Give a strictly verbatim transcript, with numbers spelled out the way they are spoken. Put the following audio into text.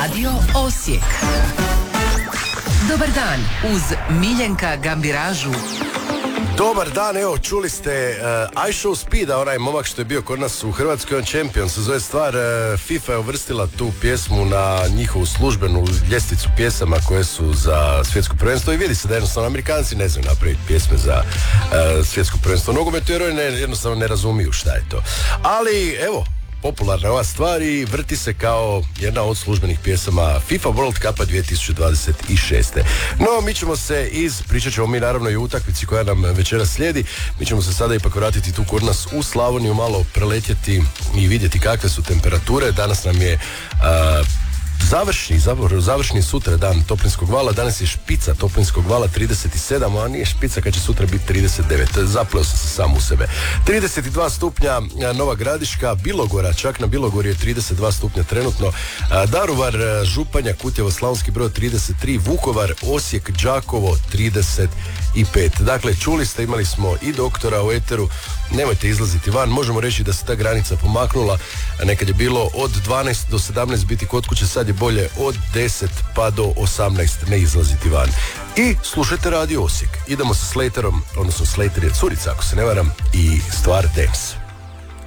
Radio Osijek. Dobar dan uz Miljenka Gambiražu. Dobar dan, evo čuli ste uh, I Show Speeda, onaj momak što je bio kod nas u Hrvatskoj, on Champion se zove stvar. uh, FIFA je uvrstila tu pjesmu na njihovu službenu ljestvicu pjesama koje su za svjetsko prvenstvo i vidi se da jednostavno Amerikanci ne znaju napraviti pjesme za uh, svjetsko prvenstvo nogometu jer oni ne, jednostavno ne razumiju šta je to. Ali evo, popularna ova stvar i vrti se kao jedna od službenih pjesama FIFA World Cupa dvije tisuće dvadeset šeste. No, mi ćemo se iz, pričat ćemo mi naravno i o utakmici koja nam večeras slijedi, mi ćemo se sada ipak vratiti tu kod nas u Slavoniju, malo preletjeti i vidjeti kakve su temperature. Danas nam je uh, Završni, završni sutra dan toplinskog vala. Danas je špica toplinskog vala trideset sedam, a nije špica kad će sutra biti trideset devet. Zapleo sam se sam u sebe. trideset dva stupnja Nova Gradiška, Bilogora, čak na Bilogori je trideset dva stupnja trenutno. Daruvar, Županja, Kutjevo, Slavonski Brod trideset tri, Vukovar, Osijek, Đakovo trideset pet. Dakle, čuli ste, imali smo i doktora u eteru. Nemojte izlaziti van, možemo reći da se ta granica pomaknula. Nekad je bilo od dvanaest do sedamnaest biti kod kuće, sad je bolje od deset pa do osamnaest ne izlaziti van. I slušajte Radio Osijek. Idemo sa Slaterom, odnosno Slater je curica ako se ne varam, i stvar Dance.